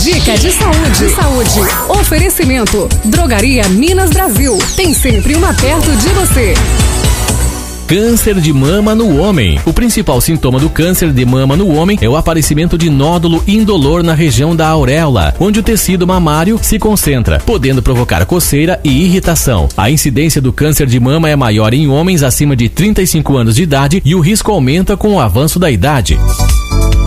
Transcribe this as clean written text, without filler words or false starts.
Dica de saúde. Oferecimento. Drogaria Minas Brasil. Tem sempre uma perto de você. Câncer de mama no homem. O principal sintoma do câncer de mama no homem é o aparecimento de nódulo indolor na região da auréola, onde o tecido mamário se concentra, podendo provocar coceira e irritação. A incidência do câncer de mama é maior em homens acima de 35 anos de idade e o risco aumenta com o avanço da idade.